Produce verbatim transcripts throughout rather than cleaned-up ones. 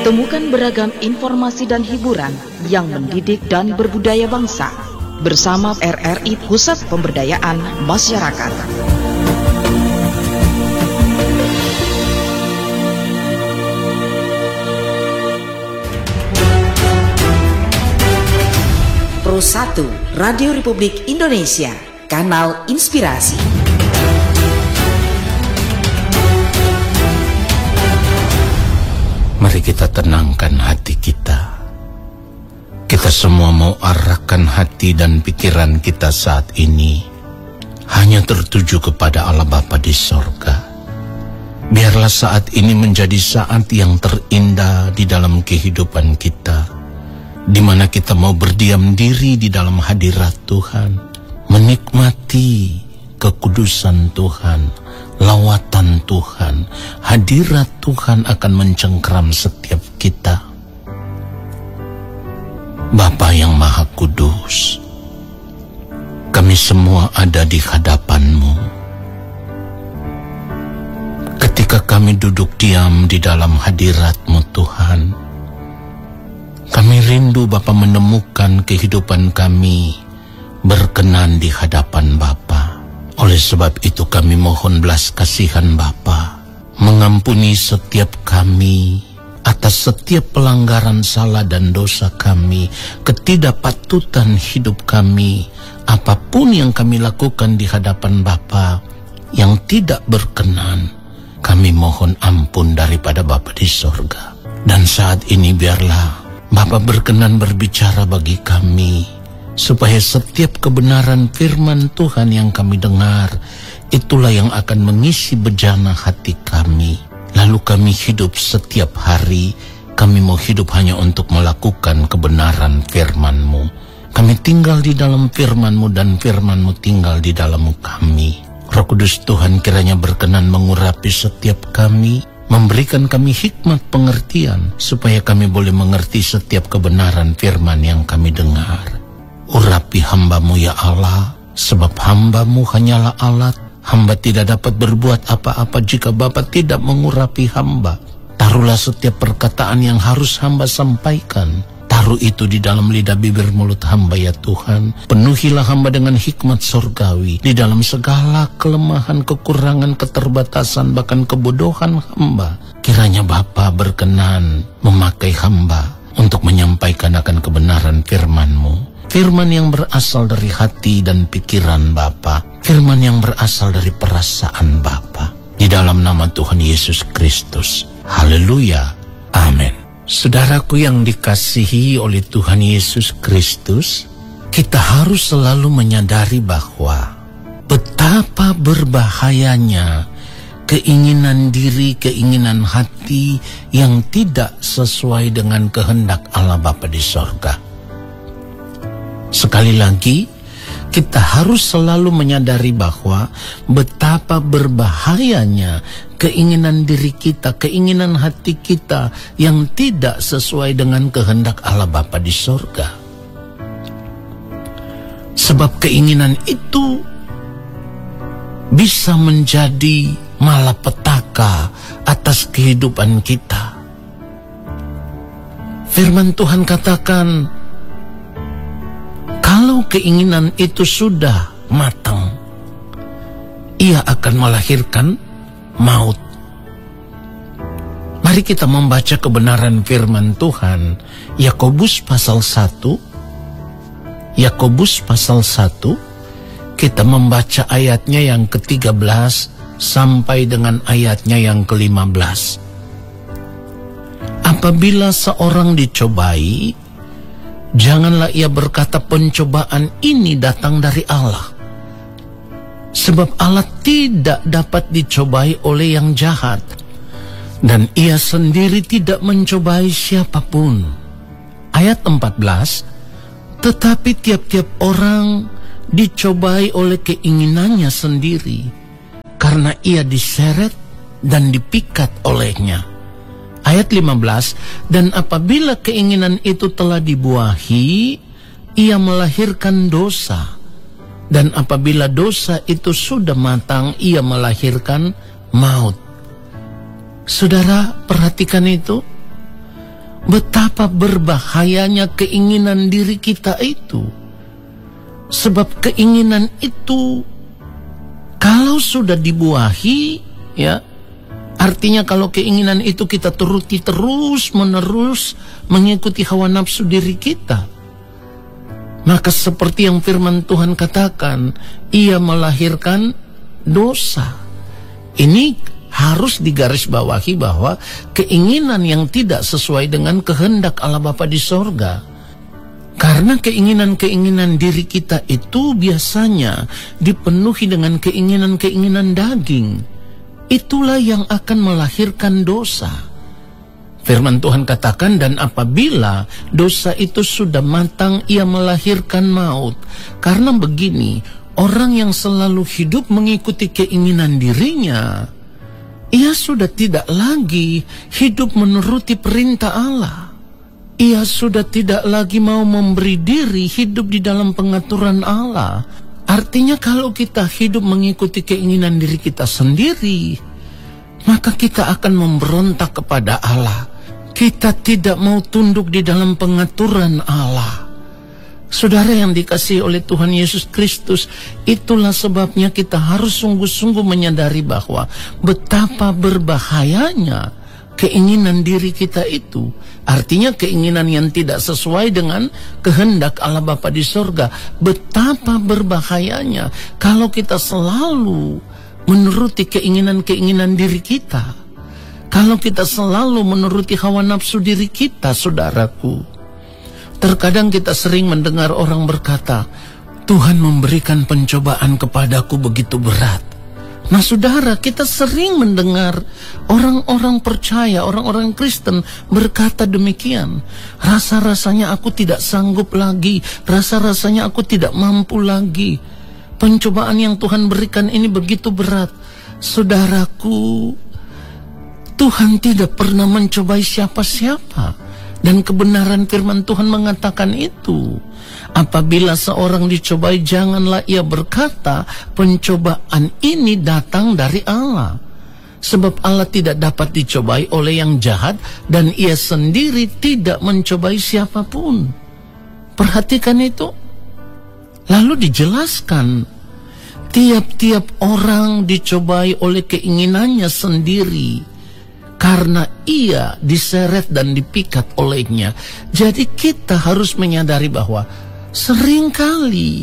Temukan beragam informasi dan hiburan yang mendidik dan berbudaya bangsa bersama R R I Pusat Pemberdayaan Masyarakat. Pro satu Radio Republik Indonesia, Kanal Inspirasi. Mari kita tenangkan hati kita. Kita semua mau arahkan hati dan pikiran kita saat ini hanya tertuju kepada Allah Bapa di sorga. Biarlah saat ini menjadi saat yang terindah di dalam kehidupan kita, di mana kita mau berdiam diri di dalam hadirat Tuhan, menikmati kekudusan Tuhan, lawatan Tuhan. Hadirat Tuhan akan mencengkram setiap kita. Bapa yang Maha Kudus, kami semua ada di hadapan-Mu. Ketika kami duduk diam di dalam hadirat-Mu Tuhan, kami rindu Bapa menemukan kehidupan kami berkenan di hadapan Bapa. Oleh sebab itu kami mohon belas kasihan Bapa, mengampuni setiap kami atas setiap pelanggaran salah dan dosa kami, ketidakpatutan hidup kami, apapun yang kami lakukan di hadapan Bapa yang tidak berkenan, kami mohon ampun daripada Bapa di sorga. Dan saat ini biarlah Bapa berkenan berbicara bagi kami, supaya setiap kebenaran firman Tuhan yang kami dengar, itulah yang akan mengisi bejana hati kami. Lalu kami hidup setiap hari, kami mau hidup hanya untuk melakukan kebenaran firman-Mu. Kami tinggal di dalam firman-Mu dan firman-Mu tinggal di dalam kami. Roh Kudus Tuhan kiranya berkenan mengurapi setiap kami, memberikan kami hikmat pengertian, supaya kami boleh mengerti setiap kebenaran firman yang kami dengar. Urapi hamba-Mu ya Allah, sebab hamba-Mu hanyalah alat. Hamba tidak dapat berbuat apa-apa jika Bapa tidak mengurapi hamba. Taruhlah setiap perkataan yang harus hamba sampaikan, taruh itu di dalam lidah bibir mulut hamba ya Tuhan. Penuhilah hamba dengan hikmat sorgawi di dalam segala kelemahan, kekurangan, keterbatasan, bahkan kebodohan hamba. Kiranya Bapa berkenan memakai hamba untuk menyampaikan akan kebenaran firman-Mu. Firman yang berasal dari hati dan pikiran Bapa, firman yang berasal dari perasaan Bapa. Di dalam nama Tuhan Yesus Kristus. Haleluya. Amin. Saudaraku yang dikasihi oleh Tuhan Yesus Kristus, kita harus selalu menyadari bahwa betapa berbahayanya keinginan diri, keinginan hati yang tidak sesuai dengan kehendak Allah Bapa di sorga. Sekali lagi, kita harus selalu menyadari bahwa betapa berbahayanya keinginan diri kita, keinginan hati kita yang tidak sesuai dengan kehendak Allah Bapa di sorga. Sebab keinginan itu bisa menjadi malapetaka atas kehidupan kita. Firman Tuhan katakan, kalau keinginan itu sudah matang, ia akan melahirkan maut. Mari kita membaca kebenaran firman Tuhan. Yakobus pasal satu. Yakobus pasal satu. Kita membaca ayatnya yang ke tiga belas sampai dengan ayatnya yang ke lima belas. Apabila seorang dicobai, janganlah ia berkata pencobaan ini datang dari Allah. Sebab Allah tidak dapat dicobai oleh yang jahat, dan ia sendiri tidak mencobai siapapun. Ayat empat belas, tetapi tiap-tiap orang dicobai oleh keinginannya sendiri, karena ia diseret dan dipikat olehnya. Ayat lima belas, dan apabila keinginan itu telah dibuahi, ia melahirkan dosa. Dan apabila dosa itu sudah matang, ia melahirkan maut. Saudara, perhatikan itu. betapa berbahayanya keinginan diri kita itu. Sebab keinginan itu kalau sudah dibuahi, ya, artinya kalau keinginan itu kita turuti terus menerus mengikuti hawa nafsu diri kita, maka seperti yang firman Tuhan katakan, ia melahirkan dosa. Ini harus digarisbawahi bahwa keinginan yang tidak sesuai dengan kehendak Allah Bapa di sorga. Karena keinginan-keinginan diri kita itu biasanya dipenuhi dengan keinginan-keinginan daging. Itulah yang akan melahirkan dosa. Firman Tuhan katakan, dan apabila dosa itu sudah matang, ia melahirkan maut. Karena begini, orang yang selalu hidup mengikuti keinginan dirinya, ia sudah tidak lagi hidup menuruti perintah Allah. Ia sudah tidak lagi mau memberi diri hidup di dalam pengaturan Allah. Artinya kalau kita hidup mengikuti keinginan diri kita sendiri, maka kita akan memberontak kepada Allah. Kita tidak mau tunduk di dalam pengaturan Allah. Saudara yang dikasihi oleh Tuhan Yesus Kristus, itulah sebabnya kita harus sungguh-sungguh menyadari bahwa betapa berbahayanya keinginan diri kita itu. Artinya keinginan yang tidak sesuai dengan kehendak Allah Bapa di sorga. Betapa berbahayanya kalau kita selalu menuruti keinginan-keinginan diri kita. Kalau kita selalu menuruti hawa nafsu diri kita, saudaraku. Terkadang kita sering mendengar orang berkata, Tuhan memberikan pencobaan kepadaku begitu berat. Nah saudara, kita sering mendengar orang-orang percaya, orang-orang Kristen berkata demikian. Rasa-rasanya aku tidak sanggup lagi, rasa-rasanya aku tidak mampu lagi. Pencobaan yang Tuhan berikan ini begitu berat. Saudaraku, Tuhan tidak pernah mencobai siapa-siapa. Dan kebenaran firman Tuhan mengatakan itu. Apabila seorang dicobai, janganlah ia berkata, pencobaan ini datang dari Allah. Sebab Allah tidak dapat dicobai oleh yang jahat, dan ia sendiri tidak mencobai siapapun. Perhatikan itu. Lalu dijelaskan, tiap-tiap orang dicobai oleh keinginannya sendiri, karena ia diseret dan dipikat olehnya. Jadi kita harus menyadari bahwa seringkali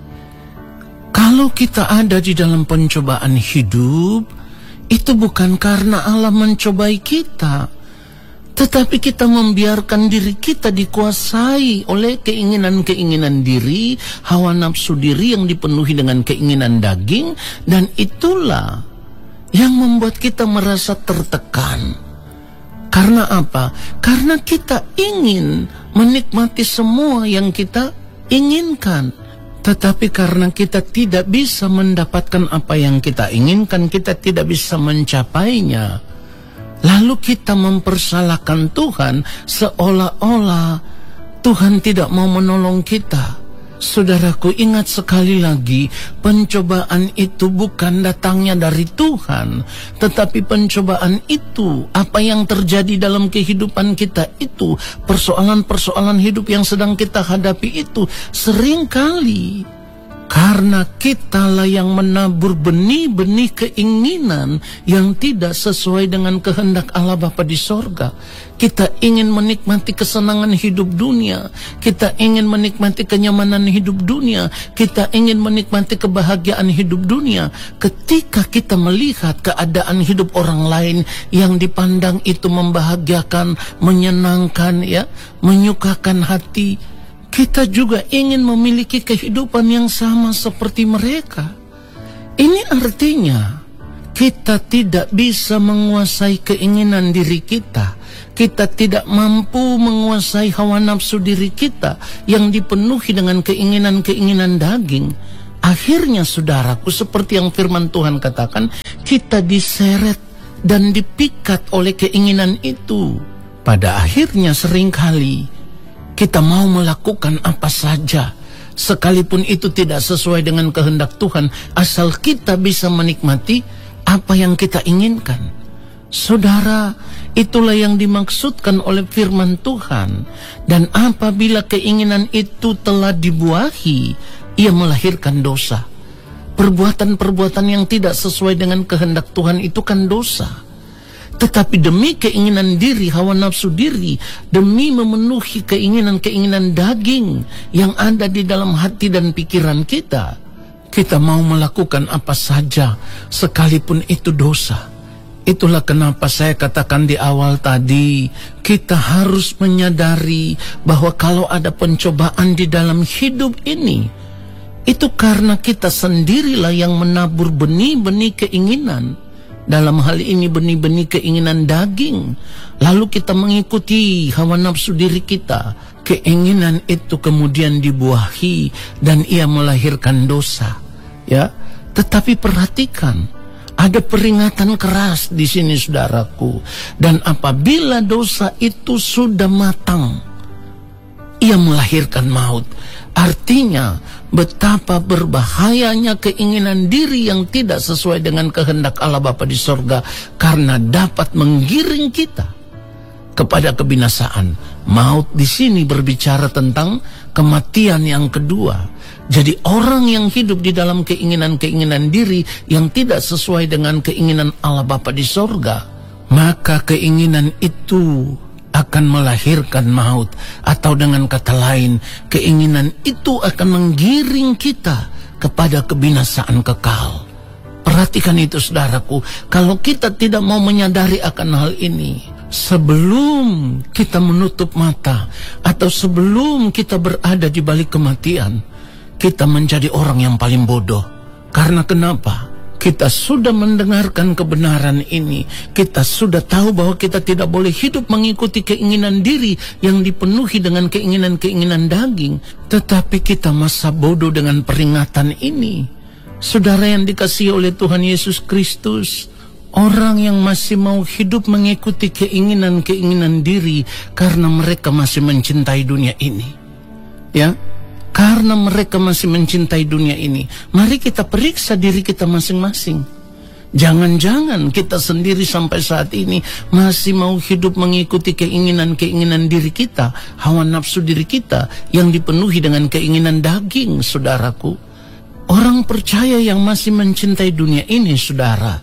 kalau kita ada di dalam pencobaan hidup, itu bukan karena Allah mencobai kita, tetapi kita membiarkan diri kita dikuasai oleh keinginan-keinginan diri, hawa nafsu diri yang dipenuhi dengan keinginan daging, dan itulah yang membuat kita merasa tertekan. Karena apa? Karena kita ingin menikmati semua yang kita inginkan. Tetapi karena kita tidak bisa mendapatkan apa yang kita inginkan, kita tidak bisa mencapainya, lalu kita mempersalahkan Tuhan seolah-olah Tuhan tidak mau menolong kita. Saudaraku, ingat sekali lagi, pencobaan itu bukan datangnya dari Tuhan, tetapi pencobaan itu, apa yang terjadi dalam kehidupan kita itu, persoalan-persoalan hidup yang sedang kita hadapi itu, seringkali karena kitalah yang menabur benih-benih keinginan yang tidak sesuai dengan kehendak Allah Bapa di sorga. Kita ingin menikmati kesenangan hidup dunia, kita ingin menikmati kenyamanan hidup dunia, kita ingin menikmati kebahagiaan hidup dunia. Ketika kita melihat keadaan hidup orang lain yang dipandang itu membahagiakan, menyenangkan, ya, menyukakan hati, kita juga ingin memiliki kehidupan yang sama seperti mereka. Ini artinya kita tidak bisa menguasai keinginan diri kita. Kita tidak mampu menguasai hawa nafsu diri kita yang dipenuhi dengan keinginan-keinginan daging. Akhirnya saudaraku, seperti yang firman Tuhan katakan, kita diseret dan dipikat oleh keinginan itu. Pada akhirnya seringkali kita mau melakukan apa saja, sekalipun itu tidak sesuai dengan kehendak Tuhan, asal kita bisa menikmati apa yang kita inginkan. Saudara, itulah yang dimaksudkan oleh firman Tuhan. Dan apabila keinginan itu telah dibuahi, ia melahirkan dosa. Perbuatan-perbuatan yang tidak sesuai dengan kehendak Tuhan itu kan dosa. Tetapi demi keinginan diri, hawa nafsu diri, demi memenuhi keinginan-keinginan daging yang ada di dalam hati dan pikiran kita, kita mau melakukan apa saja sekalipun itu dosa. Itulah kenapa saya katakan di awal tadi, kita harus menyadari bahwa kalau ada pencobaan di dalam hidup ini, itu karena kita sendirilah yang menabur benih-benih keinginan. Dalam hal ini benih-benih keinginan daging. Lalu kita mengikuti hawa nafsu diri kita. Keinginan itu kemudian dibuahi dan ia melahirkan dosa. Ya, tetapi perhatikan, ada peringatan keras di sini saudaraku. Dan apabila dosa itu sudah matang, ia melahirkan maut. Artinya betapa berbahayanya keinginan diri yang tidak sesuai dengan kehendak Allah Bapa di sorga, karena dapat menggiring kita kepada kebinasaan. Maut di sini berbicara tentang kematian yang kedua. Jadi orang yang hidup di dalam keinginan-keinginan diri yang tidak sesuai dengan keinginan Allah Bapa di sorga, maka keinginan itu akan melahirkan maut. Atau dengan kata lain, keinginan itu akan menggiring kita kepada kebinasaan kekal. Perhatikan itu saudaraku, kalau kita tidak mau menyadari akan hal ini, sebelum kita menutup mata atau sebelum kita berada di balik kematian, kita menjadi orang yang paling bodoh. Karena kenapa? Kita sudah mendengarkan kebenaran ini. Kita sudah tahu bahwa kita tidak boleh hidup mengikuti keinginan diri yang dipenuhi dengan keinginan-keinginan daging. Tetapi kita masa bodoh dengan peringatan ini. Saudara yang dikasihi oleh Tuhan Yesus Kristus, orang yang masih mau hidup mengikuti keinginan-keinginan diri karena mereka masih mencintai dunia ini. Ya, karena mereka masih mencintai dunia ini, mari kita periksa diri kita masing-masing. Jangan-jangan kita sendiri sampai saat ini masih mau hidup mengikuti keinginan-keinginan diri kita, hawa nafsu diri kita yang dipenuhi dengan keinginan daging, saudaraku. Orang percaya yang masih mencintai dunia ini, saudara,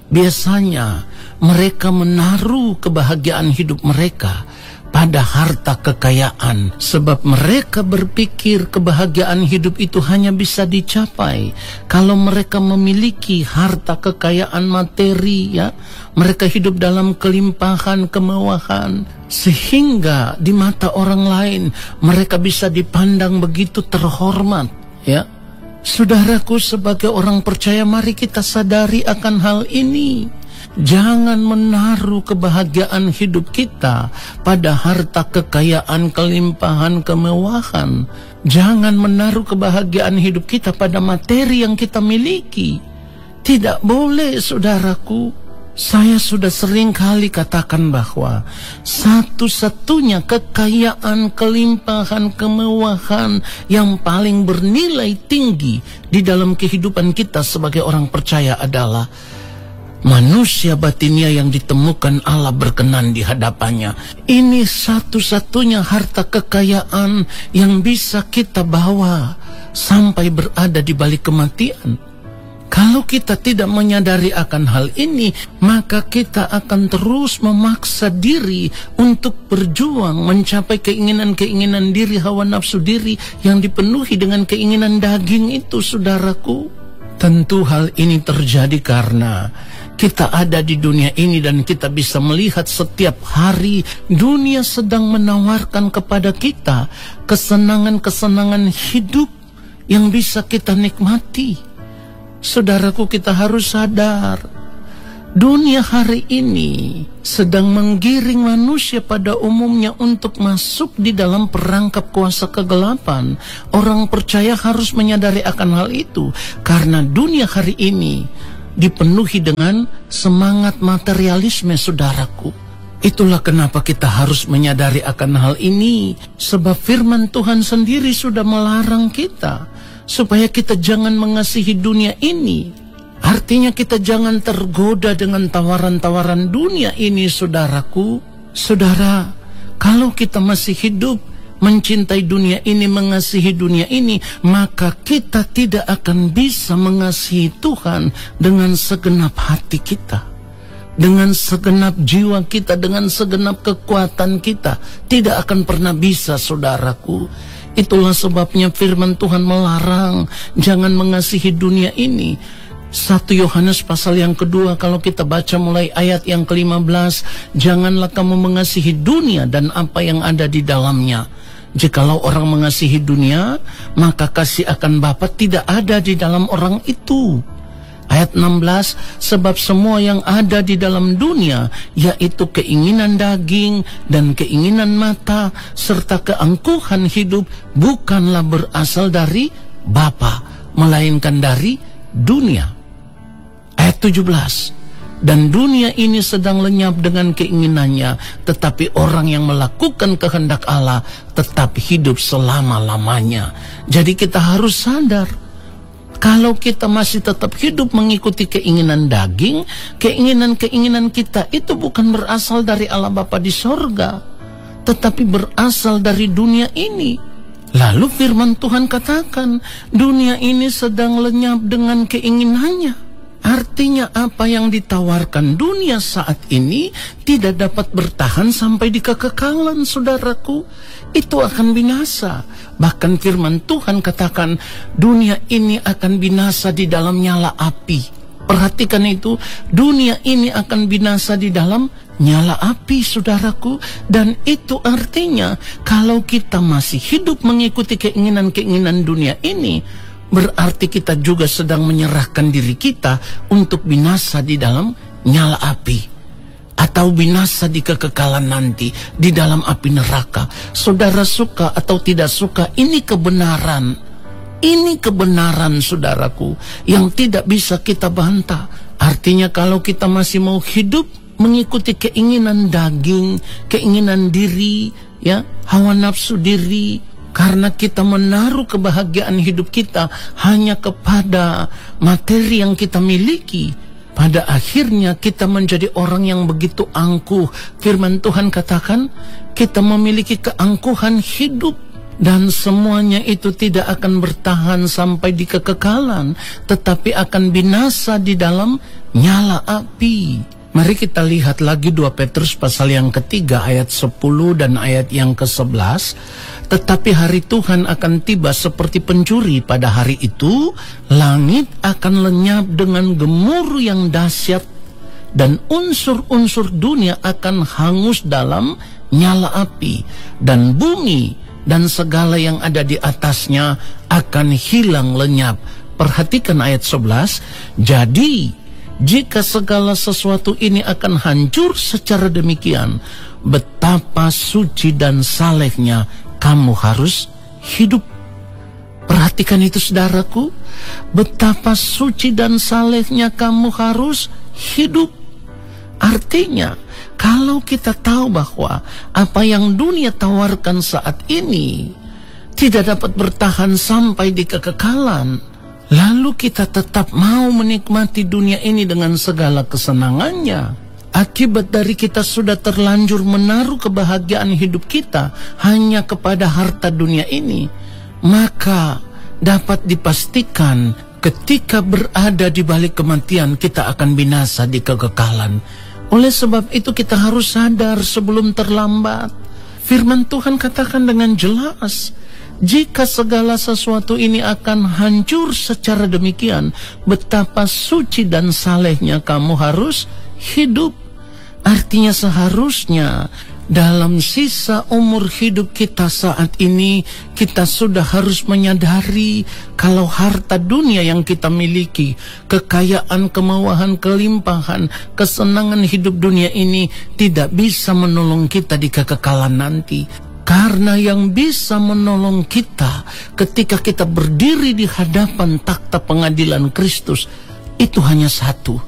biasanya mereka menaruh kebahagiaan hidup mereka pada harta kekayaan, sebab mereka berpikir kebahagiaan hidup itu hanya bisa dicapai kalau mereka memiliki harta kekayaan materi, ya. Mereka hidup dalam kelimpahan, kemewahan, sehingga di mata orang lain mereka bisa dipandang begitu terhormat, ya. Saudaraku, sebagai orang percaya, mari kita sadari akan hal ini. Jangan menaruh kebahagiaan hidup kita pada harta kekayaan, kelimpahan, kemewahan. Jangan menaruh kebahagiaan hidup kita pada materi yang kita miliki. Tidak boleh, saudaraku. Saya sudah sering kali katakan bahwa satu-satunya kekayaan, kelimpahan, kemewahan yang paling bernilai tinggi di dalam kehidupan kita sebagai orang percaya adalah manusia batinnya yang ditemukan Allah berkenan di hadapannya. Ini satu-satunya harta kekayaan yang bisa kita bawa sampai berada di balik kematian. Kalau kita tidak menyadari akan hal ini, maka kita akan terus memaksa diri untuk berjuang mencapai keinginan-keinginan diri, hawa nafsu diri yang dipenuhi dengan keinginan daging itu, saudaraku. Tentu hal ini terjadi karena kita ada di dunia ini dan kita bisa melihat setiap hari dunia sedang menawarkan kepada kita kesenangan-kesenangan hidup yang bisa kita nikmati. Saudaraku, kita harus sadar, dunia hari ini sedang menggiring manusia pada umumnya untuk masuk di dalam perangkap kuasa kegelapan. Orang percaya harus menyadari akan hal itu, karena dunia hari ini dipenuhi dengan semangat materialisme, saudaraku. Itulah kenapa kita harus menyadari akan hal ini, sebab firman Tuhan sendiri sudah melarang kita supaya kita jangan mengasihi dunia ini. Artinya kita jangan tergoda dengan tawaran-tawaran dunia ini, saudaraku. Saudara, kalau kita masih hidup, mencintai dunia ini, mengasihi dunia ini, maka kita tidak akan bisa mengasihi Tuhan dengan segenap hati kita, dengan segenap jiwa kita, dengan segenap kekuatan kita. Tidak akan pernah bisa, saudaraku. Itulah sebabnya firman Tuhan melarang jangan mengasihi dunia ini. satu Yohanes pasal yang kedua, kalau kita baca mulai ayat yang kelima belas, janganlah kamu mengasihi dunia dan apa yang ada di dalamnya. Jikalau orang mengasihi dunia, maka kasih akan Bapa tidak ada di dalam orang itu. Ayat enam belas, sebab semua yang ada di dalam dunia, yaitu keinginan daging dan keinginan mata, serta keangkuhan hidup, bukanlah berasal dari Bapa, melainkan dari dunia. Ayat tujuh belas, dan dunia ini sedang lenyap dengan keinginannya, tetapi orang yang melakukan kehendak Allah tetap hidup selama-lamanya. Jadi kita harus sadar, kalau kita masih tetap hidup mengikuti keinginan daging, keinginan-keinginan kita itu bukan berasal dari Allah Bapa di sorga, tetapi berasal dari dunia ini. Lalu firman Tuhan katakan, dunia ini sedang lenyap dengan keinginannya. Artinya apa yang ditawarkan dunia saat ini tidak dapat bertahan sampai di kekekalan, saudaraku. Itu akan binasa. Bahkan firman Tuhan katakan, dunia ini akan binasa di dalam nyala api. Perhatikan itu, dunia ini akan binasa di dalam nyala api, saudaraku. Dan itu artinya kalau kita masih hidup mengikuti keinginan-keinginan dunia ini, berarti kita juga sedang menyerahkan diri kita untuk binasa di dalam nyala api, atau binasa di kekekalan nanti di dalam api neraka. Saudara suka atau tidak suka, ini kebenaran. Ini kebenaran, saudaraku, yang tidak bisa kita bantah. Artinya kalau kita masih mau hidup mengikuti keinginan daging, keinginan diri, ya, hawa nafsu diri, karena kita menaruh kebahagiaan hidup kita hanya kepada materi yang kita miliki, pada akhirnya kita menjadi orang yang begitu angkuh. Firman Tuhan katakan, kita memiliki keangkuhan hidup, dan semuanya itu tidak akan bertahan sampai di kekekalan, tetapi akan binasa di dalam nyala api. Mari kita lihat lagi dua Petrus pasal yang ketiga ayat sepuluh dan ayat yang kesebelas. Tetapi hari Tuhan akan tiba seperti pencuri. Pada hari itu langit akan lenyap dengan gemuruh yang dahsyat, dan unsur-unsur dunia akan hangus dalam nyala api, dan bumi dan segala yang ada di atasnya akan hilang lenyap. Perhatikan ayat sebelas. Jadi jika segala sesuatu ini akan hancur secara demikian, betapa suci dan salehnya kamu harus hidup. Perhatikan itu, saudaraku. Betapa suci dan salehnya kamu harus hidup. Artinya, kalau kita tahu bahwa apa yang dunia tawarkan saat ini tidak dapat bertahan sampai di kekekalan, lalu kita tetap mau menikmati dunia ini dengan segala kesenangannya, akibat dari kita sudah terlanjur menaruh kebahagiaan hidup kita hanya kepada harta dunia ini, maka dapat dipastikan ketika berada di balik kematian kita akan binasa di kekekalan. Oleh sebab itu kita harus sadar sebelum terlambat. Firman Tuhan katakan dengan jelas, jika segala sesuatu ini akan hancur secara demikian, betapa suci dan salehnya kamu harus hidup. Artinya seharusnya dalam sisa umur hidup kita saat ini, kita sudah harus menyadari kalau harta dunia yang kita miliki, kekayaan, kemewahan, kelimpahan, kesenangan hidup dunia ini tidak bisa menolong kita di kekekalan nanti. Karena yang bisa menolong kita ketika kita berdiri di hadapan takhta pengadilan Kristus itu hanya satu,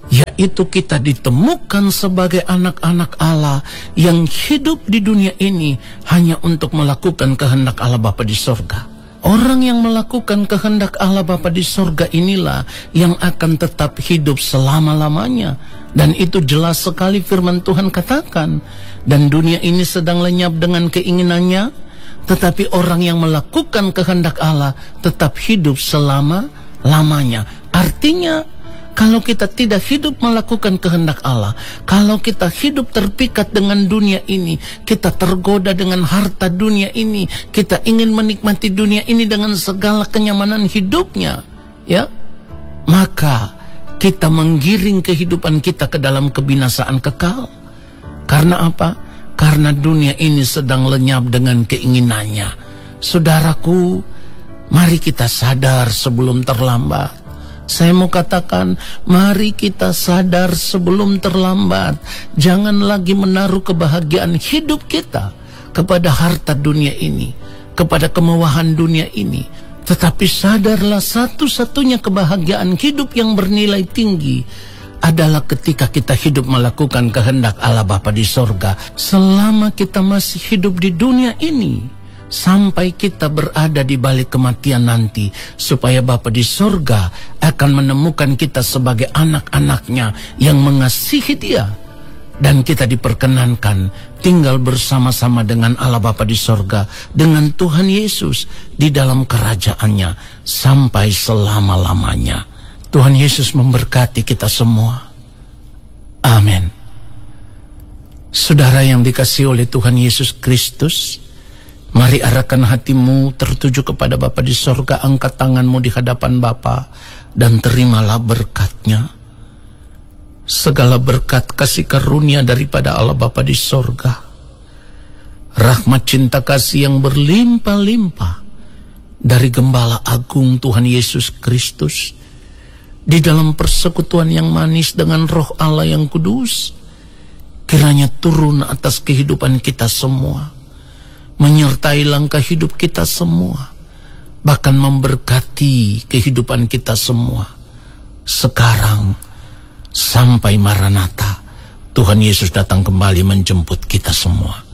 yaitu kita ditemukan sebagai anak-anak Allah yang hidup di dunia ini hanya untuk melakukan kehendak Allah Bapa di sorga. Orang yang melakukan kehendak Allah Bapa di sorga inilah yang akan tetap hidup selama-lamanya. Dan itu jelas sekali firman Tuhan katakan. Dan dunia ini sedang lenyap dengan keinginannya, tetapi orang yang melakukan kehendak Allah tetap hidup selama-lamanya. Artinya, kalau kita tidak hidup melakukan kehendak Allah, kalau kita hidup terpikat dengan dunia ini, kita tergoda dengan harta dunia ini, kita ingin menikmati dunia ini dengan segala kenyamanan hidupnya, ya, maka kita menggiring kehidupan kita ke dalam kebinasaan kekal. Karena apa? Karena dunia ini sedang lenyap dengan keinginannya. Saudaraku, mari kita sadar sebelum terlambat. Saya mau katakan, mari kita sadar sebelum terlambat. Jangan lagi menaruh kebahagiaan hidup kita kepada harta dunia ini, kepada kemewahan dunia ini. Tetapi sadarlah, satu-satunya kebahagiaan hidup yang bernilai tinggi adalah ketika kita hidup melakukan kehendak Allah Bapa di sorga. Selama kita masih hidup di dunia ini, sampai kita berada di balik kematian nanti, supaya Bapa di sorga akan menemukan kita sebagai anak-anaknya yang mengasihi Dia, dan kita diperkenankan tinggal bersama-sama dengan Allah Bapa di sorga, dengan Tuhan Yesus di dalam kerajaannya sampai selama-lamanya. Tuhan Yesus memberkati kita semua. Amin. Saudara yang dikasihi oleh Tuhan Yesus Kristus, mari arahkan hatimu tertuju kepada Bapa di sorga, angkat tanganmu di hadapan Bapa, dan terimalah berkat-Nya. Segala berkat kasih karunia daripada Allah Bapa di sorga, rahmat cinta kasih yang berlimpah-limpah dari Gembala Agung Tuhan Yesus Kristus, di dalam persekutuan yang manis dengan Roh Allah yang kudus, kiranya turun atas kehidupan kita semua, menyertai langkah hidup kita semua, bahkan memberkati kehidupan kita semua, sekarang sampai Maranatha, Tuhan Yesus datang kembali menjemput kita semua.